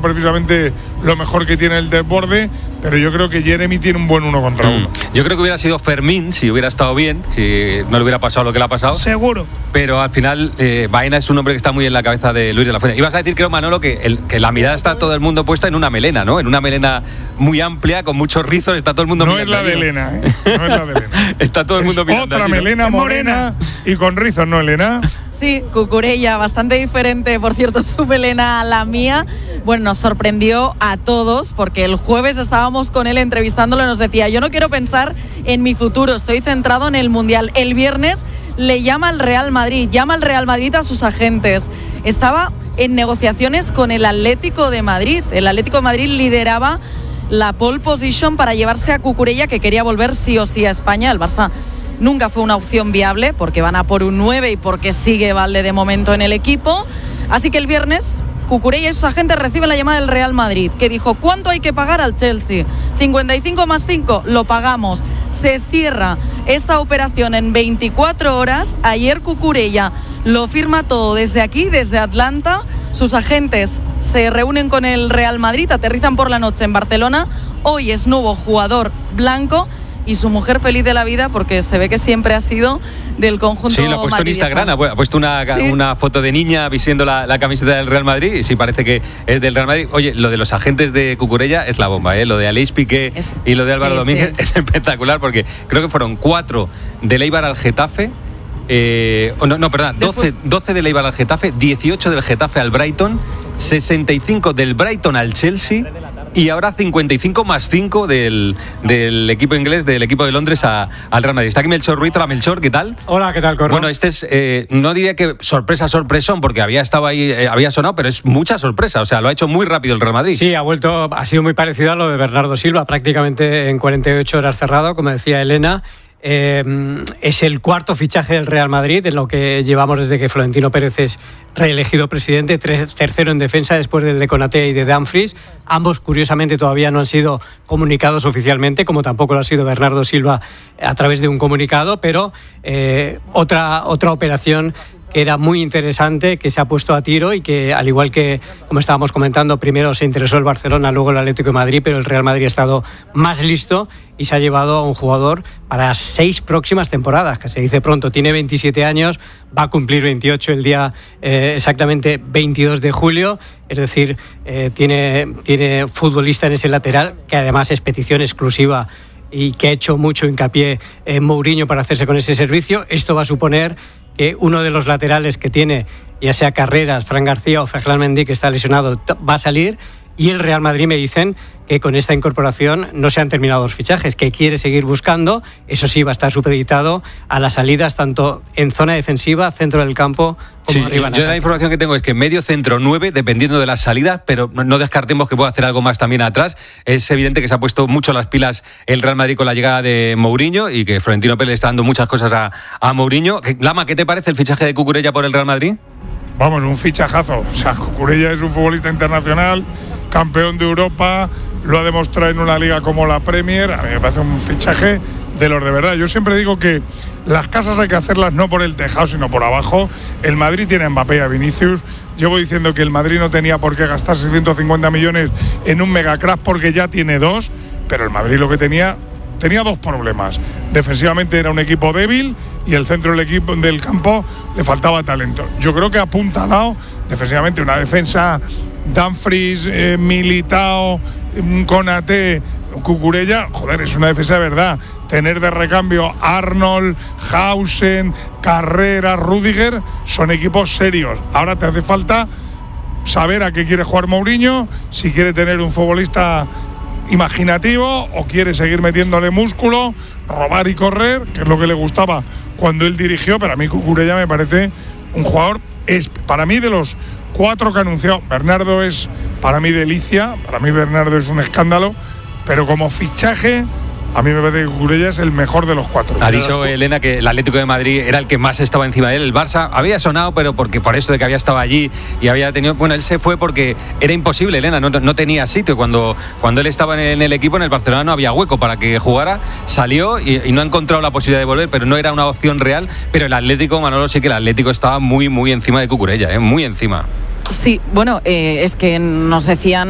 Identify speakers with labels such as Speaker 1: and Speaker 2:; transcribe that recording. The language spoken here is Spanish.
Speaker 1: precisamente lo mejor que tiene el desborde, pero yo creo que Jeremy tiene un buen 1 contra 1.
Speaker 2: Yo creo que hubiera sido Fermín si hubiera estado bien, si no le hubiera pasado lo que le ha pasado.
Speaker 3: Seguro.
Speaker 2: Pero al final, Baena es un hombre que está muy en la cabeza de Luis de la Fuente. Ibas a decir, creo, Manolo, que la mirada está todo el mundo puesta en una melena, ¿no? En una melena muy amplia, con muchos rizos, está todo el mundo mirando.
Speaker 1: No es la de Elena, ¿eh? No es la de Elena.
Speaker 2: Está todo el mundo mirando.
Speaker 1: Otra melena morena y con rizos, ¿no, Elena?
Speaker 4: Sí, Cucurella, bastante diferente, por cierto, su melena a la mía. Bueno, nos sorprendió a todos porque el jueves estábamos con él entrevistándolo y nos decía: yo no quiero pensar en mi futuro, estoy centrado en el Mundial. El viernes le llama al Real Madrid a sus agentes. Estaba en negociaciones con el Atlético de Madrid. El Atlético de Madrid lideraba la pole position para llevarse a Cucurella, que quería volver sí o sí a España. El Barça nunca fue una opción viable porque van a por un 9 y porque sigue Valde de momento en el equipo. Así que el viernes Cucurella y sus agentes reciben la llamada del Real Madrid, que dijo: ¿cuánto hay que pagar al Chelsea? 55 más 5, lo pagamos. Se cierra esta operación en 24 horas. Ayer Cucurella lo firma todo desde aquí, desde Atlanta. Sus agentes se reúnen con el Real Madrid, aterrizan por la noche en Barcelona. Hoy es nuevo jugador blanco y su mujer feliz de la vida porque se ve que siempre ha sido del conjunto.
Speaker 2: Sí, lo ha puesto en Instagram, ha puesto una foto de niña vistiendo la camiseta del Real Madrid y sí parece que es del Real Madrid. Oye, lo de los agentes de Cucurella es la bomba, ¿eh? Lo de Aleix Piqué y lo de Álvaro Domínguez es espectacular porque creo que fueron 4 del Eibar al Getafe. 12 del Eibar al Getafe, 18 del Getafe al Brighton, 65 del Brighton al Chelsea y ahora 55 más 5 del equipo inglés, del equipo de Londres al Real Madrid. Está aquí Melchor Ruiz. Hola, Melchor, ¿qué tal?
Speaker 5: Hola, ¿qué tal, Corro?
Speaker 2: Bueno, este es, no diría que sorpresón, porque había estado ahí, había sonado, pero es mucha sorpresa, o sea, lo ha hecho muy rápido el Real Madrid.
Speaker 5: Sí, ha sido muy parecido a lo de Bernardo Silva, prácticamente en 48 horas cerrado, como decía Elena. Es el cuarto fichaje del Real Madrid en lo que llevamos desde que Florentino Pérez es reelegido presidente, tercero en defensa después del de Konaté y de Dumfries. Ambos, curiosamente, todavía no han sido comunicados oficialmente, como tampoco lo ha sido Bernardo Silva a través de un comunicado, pero otra operación que era muy interesante, que se ha puesto a tiro y que, al igual que, como estábamos comentando, primero se interesó el Barcelona, luego el Atlético de Madrid, pero el Real Madrid ha estado más listo y se ha llevado a un jugador para las 6 próximas temporadas, que se dice pronto. Tiene 27 años, va a cumplir 28 el día exactamente 22 de julio, es decir, tiene futbolista en ese lateral, que además es petición exclusiva y que ha hecho mucho hincapié en Mourinho para hacerse con ese servicio. Esto va a suponer que uno de los laterales que tiene, ya sea Carreras, Fran García o Ferland Mendy, que está lesionado, va a salir. Y el Real Madrid me dicen que con esta incorporación no se han terminado los fichajes, que quiere seguir buscando. Eso sí, va a estar supeditado a las salidas tanto en zona defensiva, centro del campo, como arriba.
Speaker 2: Yo la información que tengo es que medio centro 9, dependiendo de las salidas, pero no descartemos que pueda hacer algo más también atrás. Es evidente que se ha puesto mucho las pilas el Real Madrid con la llegada de Mourinho y que Florentino Pérez está dando muchas cosas a Mourinho. Lama, ¿qué te parece el fichaje de Cucurella por el Real Madrid?
Speaker 1: Vamos, un fichajazo. O sea, Cucurella es un futbolista internacional, campeón de Europa, lo ha demostrado en una liga como la Premier. A mí me parece un fichaje de los de verdad. Yo siempre digo que las casas hay que hacerlas no por el tejado, sino por abajo. El Madrid tiene a Mbappé y a Vinicius. Llevo diciendo que el Madrid no tenía por qué gastar 650 millones en un megacrack porque ya tiene 2, pero el Madrid lo que tenía 2 problemas. Defensivamente era un equipo débil y el centro del campo le faltaba talento. Yo creo que ha apuntalado defensivamente una defensa. Dumfries, Militao, Konaté, Cucurella, joder, es una defensa de verdad. Tener de recambio Arnold, Hausen, Carreras, Rüdiger, son equipos serios. Ahora te hace falta saber a qué quiere jugar Mourinho, si quiere tener un futbolista imaginativo o quiere seguir metiéndole músculo, robar y correr, que es lo que le gustaba cuando él dirigió. Pero a mí Cucurella me parece un jugador, para mí, de los 4 que ha anunciado, Bernardo es para mí delicia, para mí Bernardo es un escándalo, pero como fichaje a mí me parece que Cucurella es el mejor de los 4.
Speaker 2: Ha dicho Elena que el Atlético de Madrid era el que más estaba encima de él. El Barça había sonado, pero porque por eso de que había estado allí y había tenido... Bueno, él se fue porque era imposible, Elena, no tenía sitio. Cuando él estaba en el equipo, en el Barcelona, no había hueco para que jugara. Salió y no ha encontrado la posibilidad de volver, pero no era una opción real. Pero el Atlético, Manolo, sí que el Atlético estaba muy, muy encima de Cucurella, muy encima.
Speaker 4: Sí, bueno, es que nos decían